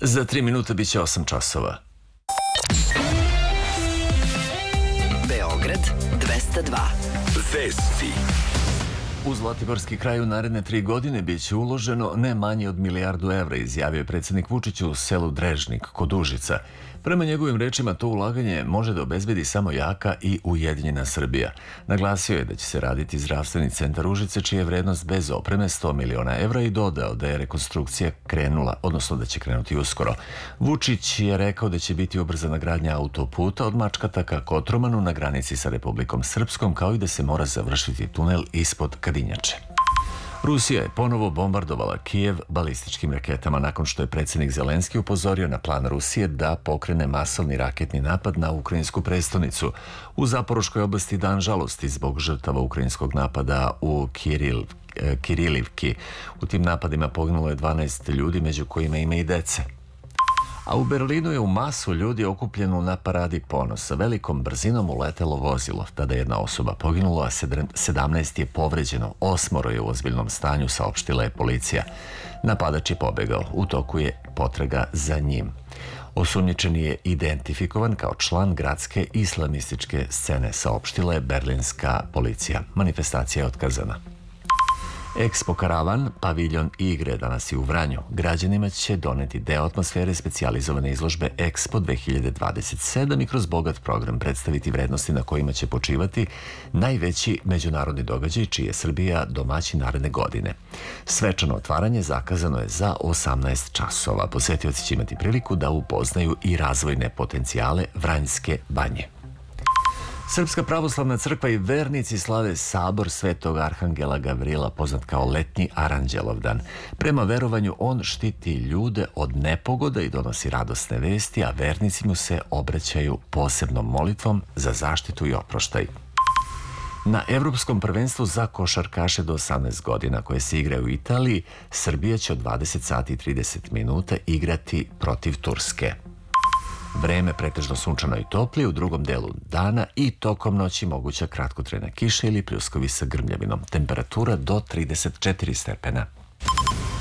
Za 3 minuta biće 8 časova. Beograd 202. Vesti. U Zlatiborski kraj u naredne 3 godine biće uloženo ne manje od milijardu evra, izjavio je predsjednik Vučić u selu Drežnik kod Užica. Prema njegovim rečima, to ulaganje može da obezbedi samo jaka i ujedinjena Srbija. Naglasio je da će se raditi zdravstveni centar Užice, čija je vrednost bez opreme 100 miliona evra, i dodao da je rekonstrukcija krenula, odnosno da će krenuti uskoro. Vučić je rekao da će biti ubrzana gradnja autoputa od Mačkata ka Kotromanu na granici sa Republikom Srpskom, kao i da se mora završiti tunel ispod Kadinjače. Rusija je ponovo bombardovala Kijev balističkim raketama nakon što je predsjednik Zelenski upozorio na plan Rusije da pokrene masovni raketni napad na ukrajinsku prestonicu. U Zaporoškoj oblasti dan žalosti zbog žrtava ukrajinskog napada u Kirilivki. U tim napadima poginulo je 12 ljudi, među kojima ima i dece. A u Berlinu je u masu ljudi okupljeno na paradi ponosa velikom brzinom uletelo vozilo. Tada je jedna osoba poginula, a 17 je povređeno, 8 je u ozbiljnom stanju, saopštila je policija. Napadač je pobegao, u toku je potraga za njim. Osumnjičeni je identifikovan kao član gradske islamističke scene, saopštila je berlinska policija. Manifestacija je otkazana. Expo Karavan, paviljon igre, danas je u Vranju. Građanima će doneti deo atmosfere specijalizovane izložbe Expo 2027 i kroz bogat program predstaviti vrednosti na kojima će počivati najveći međunarodni događaj, čiji je Srbija domaćin naredne godine. Svečano otvaranje zakazano je za 18 časova. Posetioci će imati priliku da upoznaju i razvojne potencijale Vranjske banje. Srpska pravoslavna crkva i vernici slave sabor Svetog Arhangela Gavrila, poznat kao letnji Aranđelovdan. Prema verovanju, on štiti ljude od nepogoda i donosi radosne vesti, a vernici mu se obraćaju posebnom molitvom za zaštitu i oproštaj. Na Evropskom prvenstvu za košarkaše do 18 godina, koje se igra u Italiji, Srbija će od 20 sati i 30 minuta igrati protiv Turske. Vreme pretežno sunčano i toplije, u drugom delu dana i tokom noći moguća kratkotrajna kiša ili pljuskovi sa grmljavinom. Temperatura do 34 stepena.